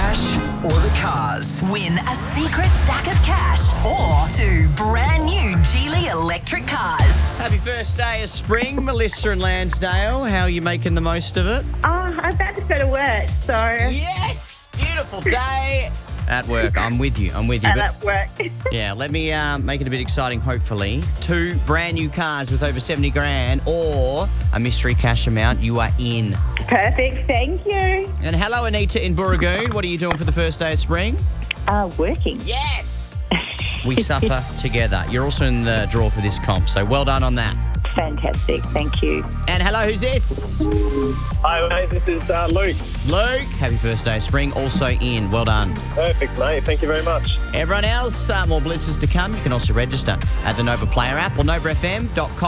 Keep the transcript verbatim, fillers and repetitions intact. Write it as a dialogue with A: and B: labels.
A: cash or the cars?
B: Win a secret stack of cash or two brand new Geely electric cars.
C: Happy first day of spring, Melissa and Lansdale. How are you making the most of it?
D: Oh, I'm about to go to work, so
C: Yes! Beautiful day. At work, I'm with you. I'm with you.
D: and
C: But
D: at work.
C: yeah, let me um, make it a bit exciting, hopefully. Two brand new cars with over seventy grand or a mystery cash amount. You are in.
D: Perfect, thank you.
C: And hello, Anita in Burragoon. What are you doing for the first day of spring?
D: Uh, working.
C: Yes! We suffer together. You're also in the draw for this comp, so well done on that.
D: Fantastic, thank you.
C: And hello, who's this?
E: Hi, mate. This is uh, Luke.
C: Luke. Happy first day of spring. Also in. Well done.
E: Perfect, mate. Thank you very much.
C: Everyone else, uh, more blitzes to come. You can also register at the Nova Player app or nova f m dot com.